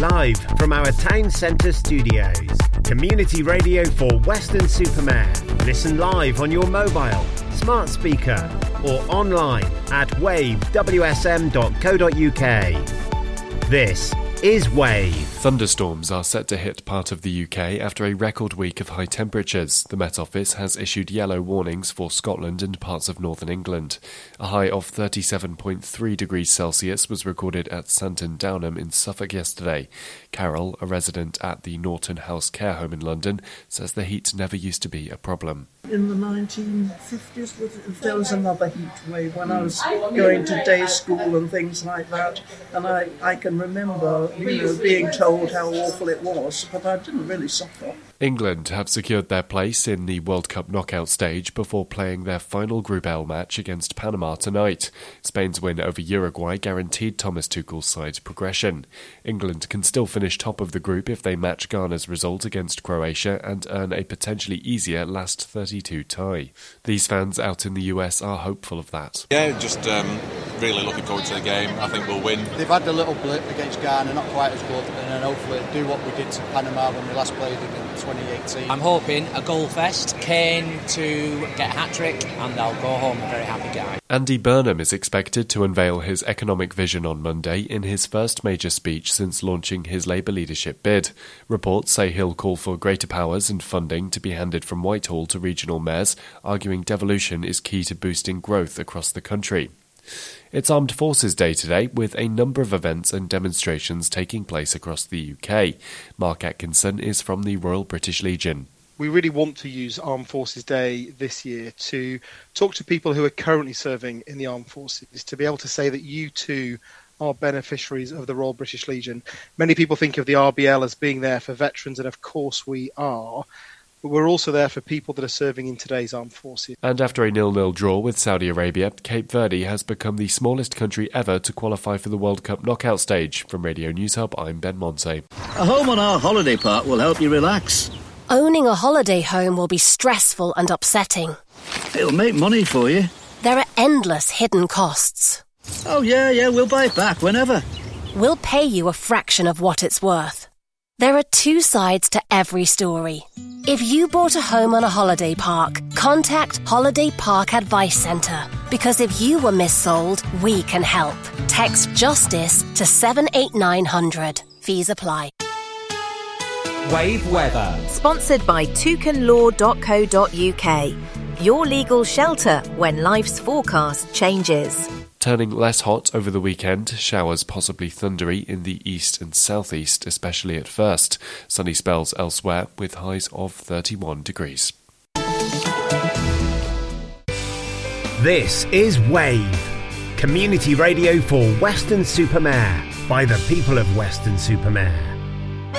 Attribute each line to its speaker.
Speaker 1: Live from our town centre studios. Community radio for Weston-super-Mare. Listen live on your mobile, smart speaker or online at wavewsm.co.uk. This is Wave.
Speaker 2: Thunderstorms are set to hit part of the UK after a record week of high temperatures. The Met Office has issued yellow warnings for Scotland and parts of northern England. A high of 37.3 degrees Celsius was recorded at Santon Downham in Suffolk yesterday. Carol, a resident at the Norton House care home in London, says the heat never used to be a problem.
Speaker 3: In the 1950s, there was another heat wave when I was going to day school and things like that, and I can remember being told how awful it was, but I didn't really suffer.
Speaker 2: England have secured their place in the World Cup knockout stage before playing their final Group L match against Panama tonight. Spain's win over Uruguay guaranteed Thomas Tuchel's side progression. England can still finish top of the group if they match Ghana's result against Croatia and earn a potentially easier last 32 tie. These fans out in the US are hopeful of that.
Speaker 4: Yeah, just really looking forward to the game. I think we'll win.
Speaker 5: They've had a little blip against Ghana, not quite as good, and then hopefully do what we did to Panama when we last played them in 2018.
Speaker 6: I'm hoping a goal fest, Kane to get a hat-trick, and I'll go home a very happy guy.
Speaker 2: Andy Burnham is expected to unveil his economic vision on Monday in his first major speech since launching his Labour leadership bid. Reports say he'll call for greater powers and funding to be handed from Whitehall to regional mayors, arguing devolution is key to boosting growth across the country. It's Armed Forces Day today, with a number of events and demonstrations taking place across the UK. Mark Atkinson is from the Royal British Legion.
Speaker 7: We really want to use Armed Forces Day this year to talk to people who are currently serving in the Armed Forces, to be able to say that you too are beneficiaries of the Royal British Legion. Many people think of the RBL as being there for veterans, and of course we are. But we're also there for people that are serving in today's armed forces.
Speaker 2: And after a 0-0 draw with Saudi Arabia, Cape Verde has become the smallest country ever to qualify for the World Cup knockout stage. From Radio News Hub, I'm Ben Monse.
Speaker 8: A home on our holiday park will help you relax.
Speaker 9: Owning a holiday home will be stressful and upsetting.
Speaker 8: It'll make money for you.
Speaker 9: There are endless hidden costs.
Speaker 8: Oh, yeah, we'll buy it back whenever.
Speaker 9: We'll pay you a fraction of what it's worth. There are two sides to every story. If you bought a home on a holiday park, contact Holiday Park Advice Centre. Because if you were missold, we can help. Text JUSTICE to 78900. Fees apply.
Speaker 10: Wave Weather.
Speaker 11: Sponsored by toucanlaw.co.uk. Your legal shelter when life's forecast changes.
Speaker 2: Turning less hot over the weekend, showers possibly thundery in the east and southeast, especially at first. Sunny spells elsewhere with highs of 31 degrees.
Speaker 1: This is Wave, community radio for Weston-super-Mare by the people of Weston-super-Mare.